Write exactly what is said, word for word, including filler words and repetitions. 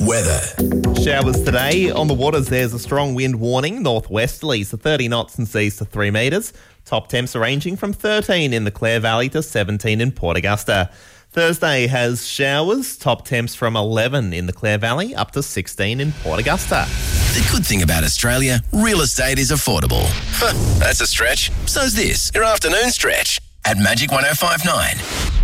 Weather. Showers today. On the waters, there's a strong wind warning. Northwesterlies to thirty knots and seas to three metres. Top temps are ranging from thirteen in the Clare Valley to seventeen in Port Augusta. Thursday has showers. Top temps from eleven in the Clare Valley up to sixteen in Port Augusta. The good thing about Australia, real estate is affordable. Huh, that's a stretch. So's this, your afternoon stretch at Magic one oh five point nine.